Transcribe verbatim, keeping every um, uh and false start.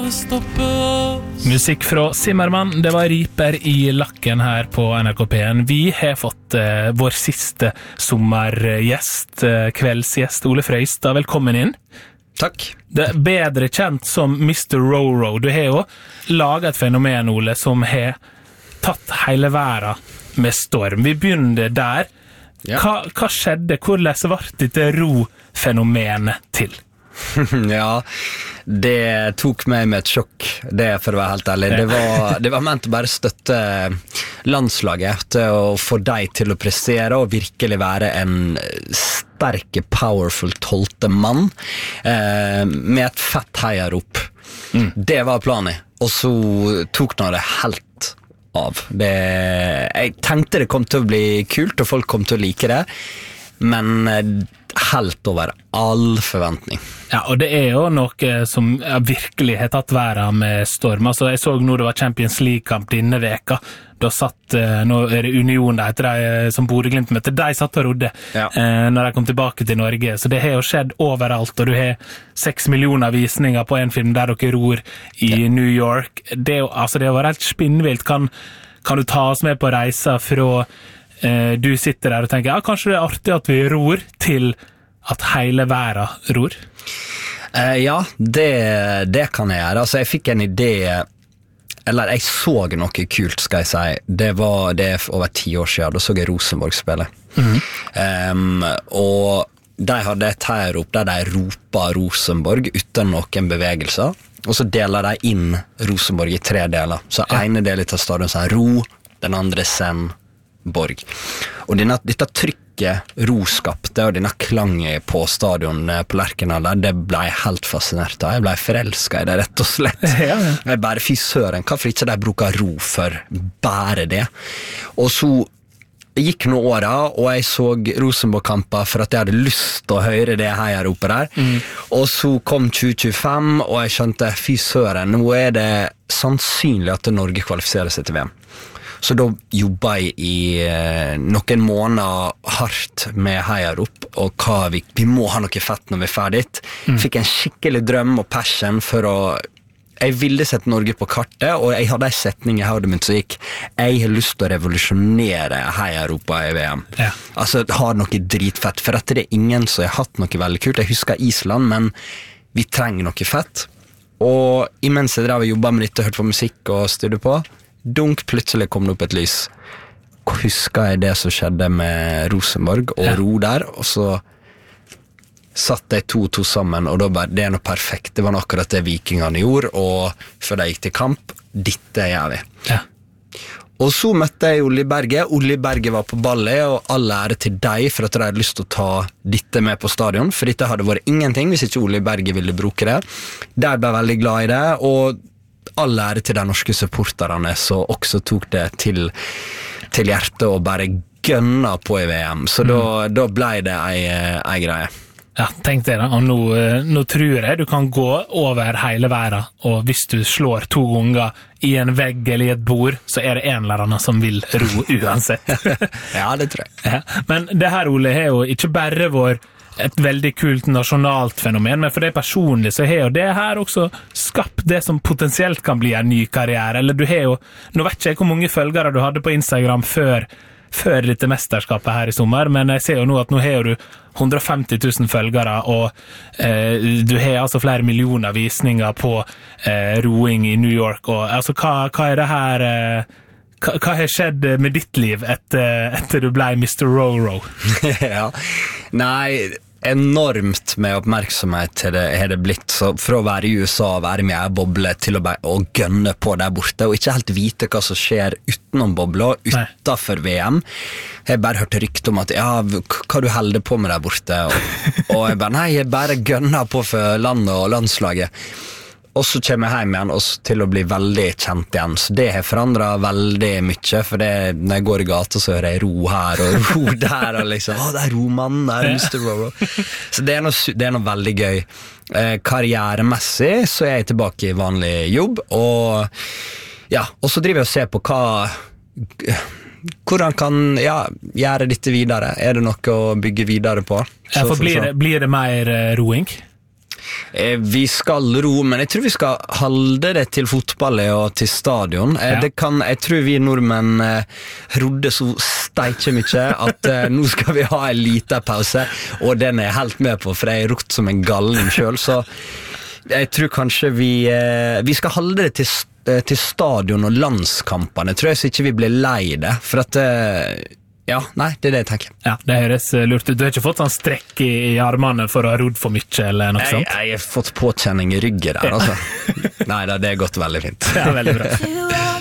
stoppe oss. Musikk fra Zimmermann, det var riper i lakken her på N R K P en. Vi har fått eh, vår siste sommergjest, eh, kveldsgjest, Ole Frøystad. Velkommen inn. Takk. Det er bedre kjent som mister Roro. Du har jo laget et fenomen, Ole, som har tatt hele verden med storm. Vi begynner der. Ja. Hva, hva skjedde? Hvordan ble dette ro-fenomenet til? Ja, det tok meg med et sjokk, det for å være helt ærlig. Det var, det var ment å bare støtte landslaget til å få deg til å prestere og virkelig være en sterke, powerful tolvte mann eh, med et fett heiarop. Mm. Det var planen, og så tok nå det helt av. Det, jeg tenkte det kom til å bli kult, og folk kom til å like det, men helt over all forventning. Ja, og det er jo noe som virkelig har tatt verden med storm. Altså, jeg så nå det var Champions League-kamp denne veka. Da satt, nå er det Union der, etter de som Bodø-Glimt møtte, de satt og rodde ja. eh, når de kom tilbake til Norge. Så det har jo skjedd overalt, og du har seks millioner visninger på en film der dere ror i ja. New York. Det, er jo, altså, det var helt spinnvilt. Kan, kan du ta oss med på reisa fra eh, du sitter der og tenker, ja, kanskje det er artig at vi ror, til at hele verden ror? Uh, ja, det, det kan jeg gjøre. Altså, jeg fikk en idé, eller jeg så noe kult, skal jeg si. Det var det over ti år siden, da så jeg Rosenborg spille. Mm. Um, og de hadde et heiarop der de roper Rosenborg uten noen bevegelser, og så deler de inn Rosenborg i tre deler. Så ja. ene del av stadion sier ro, den andre send Borg. Og denne, dette trykket ro skapte, og denne klangen på stadion på Lerkendal, det ble jeg helt fascinert av. Jeg ble forelsket i det, rett og slett. Ja, ja. Jeg bare fy søren, hvorfor ikke de bruker ro for bare det? Og så gikk noen åra, og jeg så Rosenborg-kamper for at jeg hadde lyst til å høre det heiaropet der. Mm. Og så kom tjue tjuefem, og jeg skjønte, fy søren, nå er det sannsynlig at Norge kvalifiserer seg til V M. Så da jobbet jeg i eh, noen måneder hardt med heiarop, og hva vi, vi må ha noe fett når vi er ferdig. Mm. Fikk en skikkelig drøm og passion for å, jeg ville sette Norge på kartet, og jeg hadde en setning i hodet mitt som gikk, jeg har lyst til å revolusjonere heiaropa i V M. Ja. Altså, har noe dritfett, for at det er ingen som har hatt noe veldig kult. Jeg husker Island, men vi trenger noe fett. Og imens jeg drev og jobbet med dette, hørte på musikk og styrte på, dunk, plutselig kom det opp et lys. Husker jeg det som skjedde med Rosenborg og ja. ro der, og så satt de to og to sammen, og da bare, det er noe perfekt. Det var noe akkurat det vikingene gjorde, og før de gikk til kamp, dette gjør vi. Ja. Og så møtte jeg Olli Berge. Olli Berge var på ballet, og all ære til deg for at de hadde lyst til å ta dette med på stadion, for dette hadde vært ingenting hvis ikke Olli Berge ville bruke det. Der ble jeg veldig glad i det, og all ære til de norske supporterne som også tok det til, til hjertet og bare gønna på i V M. Så mm. da, da ble det ei, ei greie. Ja, tenk det da, og nå, nå tror jeg du kan gå over hele verden, og hvis du slår to ganger i en vegg eller i et bord, så er det en eller annen som vil ro uansett. Ja, det tror jeg. Ja, men det her, Ole, er jo ikke bare vår et veldig kult nasjonalt fenomen, men for det personlig så har jo det her også skapt det som potensielt kan bli en ny karriere, eller du har jo, nå vet ikke jeg hvor mange følgere du hadde på Instagram før, før dette mesterskapet her i sommer, men jeg ser jo nå at nå har du hundre og femti tusen følgere, og eh, du har altså flere millioner visninger på eh, roing i New York, og altså hva, hva er det her eh, hva, hva har skjedd med ditt liv etter, etter du ble mister Roro? Ja, nei, enormt med oppmerksomhet til det har det blitt, så fra å være i U S A og være med i boble til å, bare, å gønne på der borte, og ikke helt vite hva som skjer utenom bobla, utenfor V M. Jeg bare hørte rykte om at, ja, hva du holder på med der borte, og, og jeg bare, nei, jeg bare gønner på for landet og landslaget. Og så kommer jeg hjem igjen og til å bli veldig kjent igjen. Så det har forandret veldig mye, for det, når jeg går i gata så hører jeg ro her og ro der, og liksom, å, det er romannen, det er mister Roro. Så det er noe, det er noe veldig gøy. Eh, karrieremessig så er jeg tilbake i vanlig jobb, og ja, og så driver jeg og ser på hva, hvordan kan ja, gjøre dette videre. Er det noe å bygge videre på? Så, ja, for blir det, blir det mer uh, roing? Eh, Vi skal ro, men jeg tror vi skal holde det til fotballet og til stadion. Eh, Ja. Det kan, jeg tror vi nordmenn eh, rodde så steikje mye at eh, nå skal vi ha en liten pause, og den er jeg helt med på, for jeg er rott som en galning selv, så jeg tror kanskje vi, eh, vi skal holde det til, st- eh, til stadion og landskampene, tror jeg, så ikke vi blir lei det, for at eh, ja, nei, det er det jeg tenker. Ja, det høres eh, lurt ut. Du har ikke fått sånn strekk i, i armene for å ha rodd for mye, eller noe Jeg, sånt? jeg har fått påkjenning i ryggen der, altså. Nei da, det har gått veldig fint. Ja, veldig bra. You are